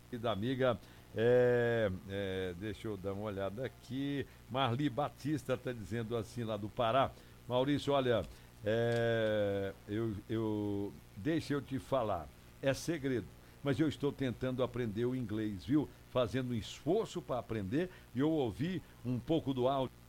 E da amiga, deixa eu dar uma olhada aqui. Marli Batista está dizendo assim lá do Pará. Maurício, olha, deixa eu te falar, é segredo, mas eu estou tentando aprender o inglês, viu? Fazendo um esforço para aprender e eu ouvi um pouco do áudio